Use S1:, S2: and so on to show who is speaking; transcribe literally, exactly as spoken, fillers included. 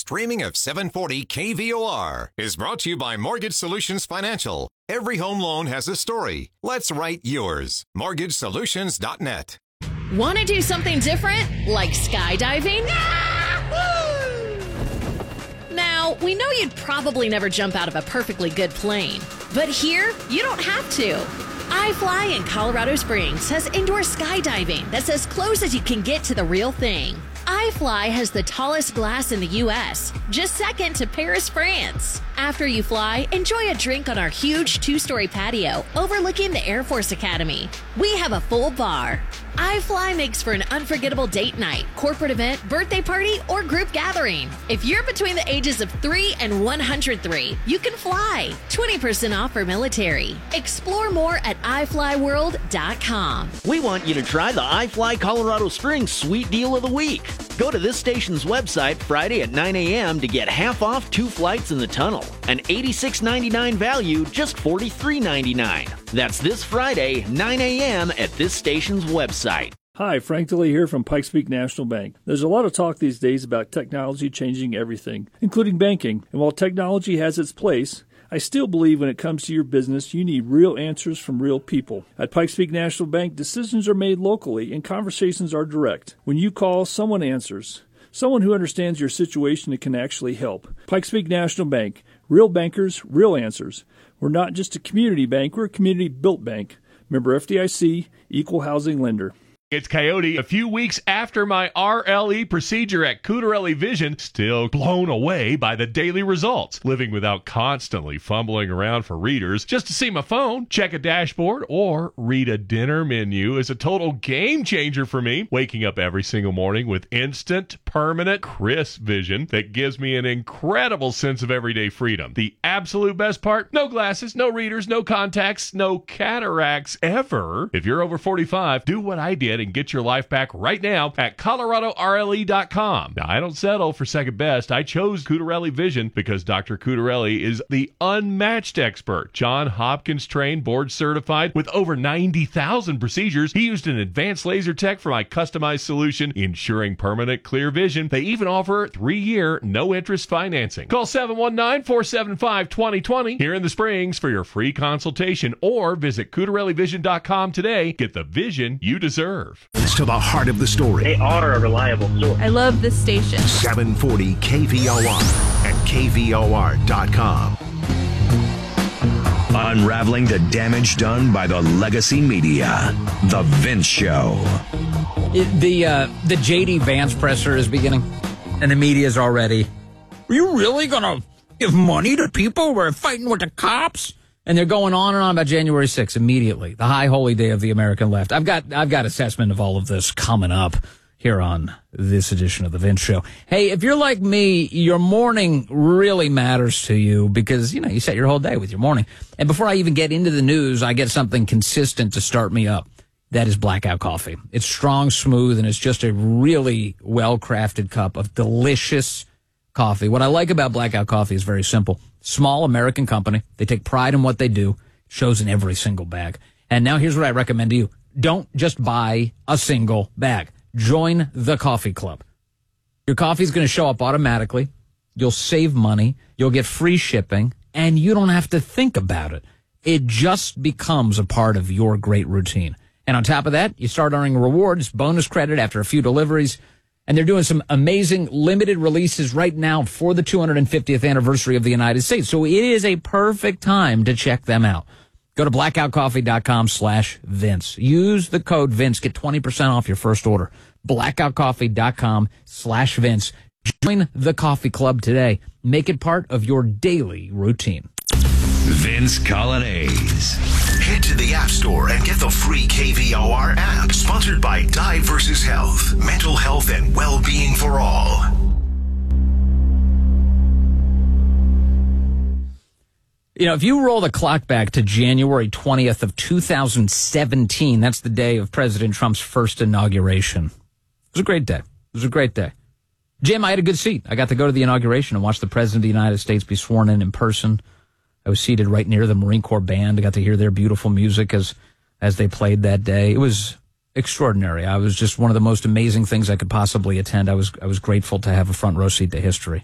S1: streaming of seven forty K V O R is brought to you by Mortgage Solutions Financial. Every home loan has a story. Let's write yours. mortgage solutions dot net.
S2: Want to do something different, like skydiving? Now, we know you'd probably never jump out of a perfectly good plane, but here, you don't have to. iFly in Colorado Springs has indoor skydiving that's as close as you can get to the real thing. iFly has the tallest glass in the U S, just second to Paris, France. After you fly, enjoy a drink on our huge two-story patio overlooking the Air Force Academy. We have a full bar. iFly makes for an unforgettable date night, corporate event, birthday party, or group gathering. If you're between the ages of three and one hundred three, you can fly. twenty percent off for military. Explore more at i fly world dot com.
S3: We want you to try the iFly Colorado Springs Sweet Deal of the Week. Go to this station's website Friday at nine a.m. to get half off two flights in the tunnel. An eighty-six ninety-nine value, just forty-three ninety-nine. That's this Friday, nine a.m. at this station's website.
S4: Hi, Frank DeLay here from Pikes Peak National Bank. There's a lot of talk these days about technology changing everything, including banking. And while technology has its place, I still believe when it comes to your business, you need real answers from real people. At Pikes Peak National Bank, decisions are made locally and conversations are direct. When you call, someone answers. Someone who understands your situation and can actually help. Pikes Peak National Bank. Real bankers, real answers. We're not just a community bank, we're a community-built bank. Member F D I C, Equal Housing Lender.
S5: It's Coyote. A few weeks after my R L E procedure at Cutarelli Vision, still blown away by the daily results. Living without constantly fumbling around for readers just to see my phone, check a dashboard, or read a dinner menu is a total game changer for me. Waking up every single morning with instant, permanent, crisp vision that gives me an incredible sense of everyday freedom. The absolute best part? No glasses, no readers, no contacts, no cataracts ever. If you're over forty-five, do what I did and get your life back right now at Colorado R L E dot com. Now, I don't settle for second best. I chose Cutarelli Vision because Doctor Cutarelli is the unmatched expert. John Hopkins trained, board certified with over ninety thousand procedures. He used an advanced laser tech for my customized solution, ensuring permanent clear vision. They even offer three-year no-interest financing. Call seven one nine, four seven five, two zero two zero here in the Springs for your free consultation, or visit Cutarelli Vision dot com today. Get the vision you deserve.
S6: It's to the heart of the story.
S7: They are a reliable source.
S8: I love this station.
S6: seven forty K V O R and K V O R dot com. Unraveling the damage done by the legacy media. The Vince Show.
S9: It, the uh, the J D Vance presser is beginning, and the media's already. Are you really gonna give money to people who are fighting with the cops? And they're going on and on about January sixth immediately, the high holy day of the American left. I've got I've got assessment of all of this coming up here on this edition of the Vince Show. Hey, if you're like me, your morning really matters to you because, you know, you set your whole day with your morning. And before I even get into the news, I get something consistent to start me up. That is Blackout Coffee. It's strong, smooth, and it's just a really well-crafted cup of delicious coffee. What I like about Blackout Coffee is very simple. Small American company. They take pride in what they do. Shows in every single bag. And now here's what I recommend to you. Don't just buy a single bag. Join the coffee club. Your coffee is going to show up automatically. You'll save money. You'll get free shipping. And you don't have to think about it. It just becomes a part of your great routine. And on top of that, you start earning rewards, bonus credit after a few deliveries. And they're doing some amazing limited releases right now for the two hundred fiftieth anniversary of the United States. So it is a perfect time to check them out. Go to blackout coffee dot com slash Vince. Use the code Vince. Get twenty percent off your first order. blackout coffee dot com slash Vince. Join the coffee club today. Make it part of your daily routine.
S6: Vince Colonnese. Head to the App Store and get the free K V O R app. Sponsored by Die versus Health. Mental health and well-being for all.
S9: You know, if you roll the clock back to January twentieth of two thousand seventeen, that's the day of President Trump's first inauguration. It was a great day. It was a great day. Jim, I had a good seat. I got to go to the inauguration and watch the President of the United States be sworn in in person. I was seated right near the Marine Corps band. I got to hear their beautiful music as as they played that day. It was extraordinary. I was just one of the most amazing things I could possibly attend. I was I was grateful to have a front row seat to history.